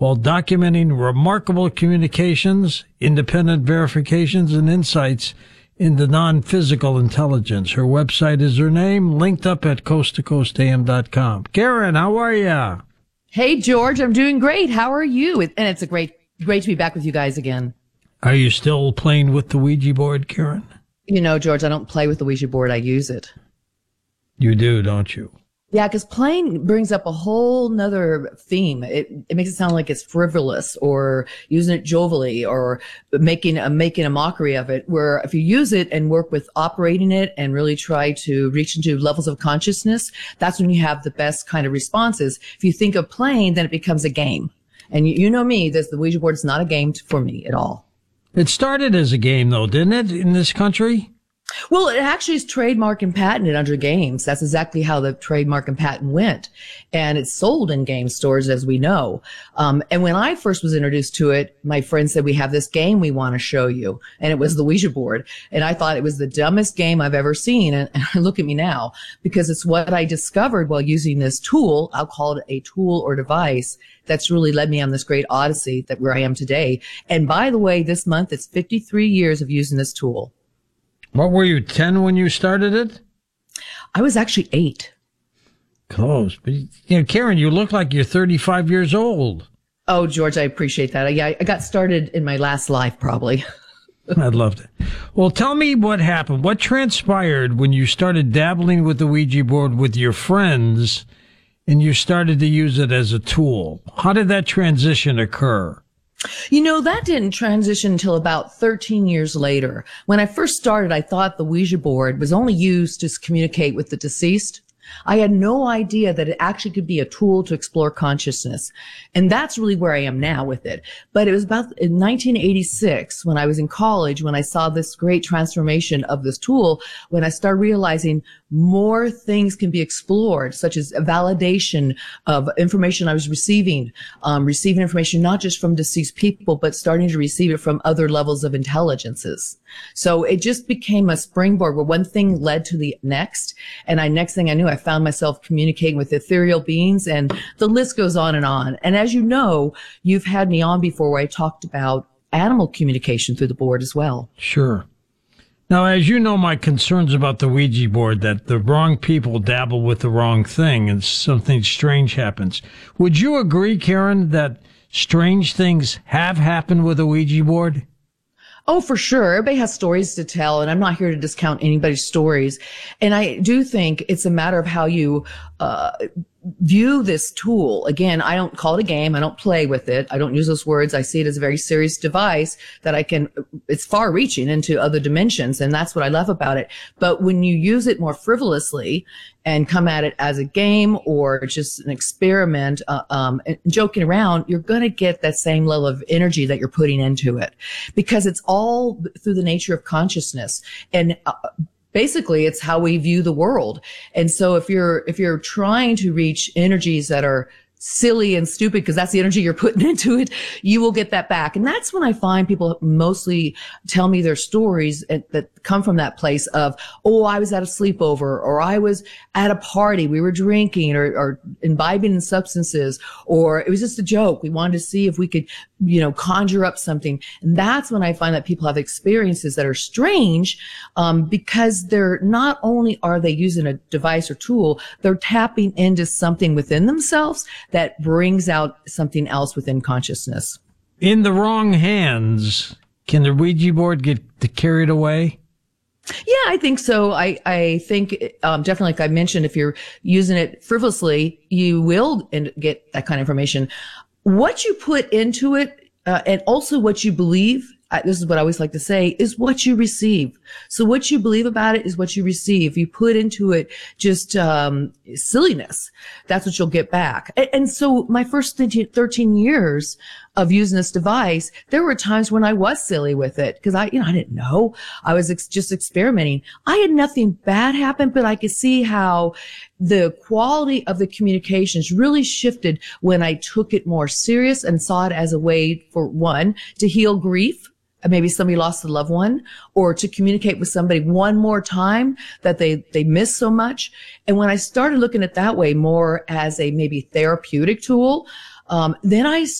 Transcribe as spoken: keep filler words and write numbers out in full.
while documenting remarkable communications, independent verifications, and insights into non-physical intelligence. Her website is her name, linked up at coast to coast a m dot com. Karen, how are you? Hey, George, I'm doing great. How are you? And it's a great, great to be back with you guys again. Are you still playing with the Ouija board, Karen? You know, George, I don't play with the Ouija board. I use it. You do, don't you? Yeah, because playing brings up a whole nother theme. It it makes it sound like it's frivolous or using it jovially or making a making a mockery of it. Where if you use it and work with operating it and really try to reach into levels of consciousness, that's when you have the best kind of responses. If you think of playing, then it becomes a game. And you, you know me, this the Ouija board is not a game for me at all. It started as a game, though, didn't it, in this country? Well, it actually is trademarked and patented under games. That's exactly how the trademark and patent went. And it's sold in game stores, as we know. Um, and when I first was introduced to it, my friend said, we have this game we want to show you. And it was the Ouija board. And I thought it was the dumbest game I've ever seen. And, and look at me now, because it's what I discovered while using this tool. I'll call it a tool or device that's really led me on this great odyssey that where I am today. And by the way, this month, it's fifty-three years of using this tool. What were you, ten when you started it? I was actually eight. Close. But, you know, Karen, you look like you're thirty-five years old. Oh, George, I appreciate that. Yeah, I got started in my last life, probably. I'd love to. Well, tell me what happened. What transpired when you started dabbling with the Ouija board with your friends and you started to use it as a tool? How did that transition occur? You know, that didn't transition until about thirteen years later. When I first started, I thought the Ouija board was only used to communicate with the deceased. I had no idea that it actually could be a tool to explore consciousness. And that's really where I am now with it. But it was about in nineteen eighty-six when I was in college, when I saw this great transformation of this tool, when I started realizing more things can be explored, such as a validation of information I was receiving, um, receiving information not just from deceased people, but starting to receive it from other levels of intelligences. So it just became a springboard where one thing led to the next. And I, next thing I knew, I found myself communicating with ethereal beings, and the list goes on and on. And as you know, you've had me on before where I talked about animal communication through the board as well. Sure. Now, as you know, my concerns about the Ouija board, that the wrong people dabble with the wrong thing and something strange happens. Would you agree, Karen, that strange things have happened with the Ouija board? Oh, for sure. Everybody has stories to tell, and I'm not here to discount anybody's stories. And I do think it's a matter of how you uh view this tool. Again, I don't call it a game. I don't play with it. I don't use those words. I see it as a very serious device that I can, it's far reaching into other dimensions. And that's what I love about it. But when you use it more frivolously and come at it as a game or just an experiment, uh, um, and joking around, you're going to get that same level of energy that you're putting into it, because it's all through the nature of consciousness. And uh, basically, it's how we view the world. And so if you're, if you're trying to reach energies that are silly and stupid, because that's the energy you're putting into it, you will get that back. And that's when I find people mostly tell me their stories that come from that place of, oh, I was at a sleepover, or I was at a party, we were drinking or, or imbibing in substances, or it was just a joke. We wanted to see if we could, you know, conjure up something. And that's when I find that people have experiences that are strange, um, because they're not only are they using a device or tool, they're tapping into something within themselves that brings out something else within consciousness. In the wrong hands, can the Ouija board get carried away? Yeah, I think so. I, I think, um, definitely, like I mentioned, if you're using it frivolously, you will get that kind of information. What you put into it, uh, and also what you believe, I, this is what I always like to say, is what you receive. So what you believe about it is what you receive. You put into it just um silliness, that's what you'll get back. And, and so my first thirteen years of using this device, there were times when I was silly with it because I, you know, I didn't know. I was ex- just experimenting. I had nothing bad happen, but I could see how the quality of the communications really shifted when I took it more serious and saw it as a way, for one, to heal grief. Maybe somebody lost a loved one, or to communicate with somebody one more time that they, they miss so much. And when I started looking at it that way, more as a maybe therapeutic tool, um, then I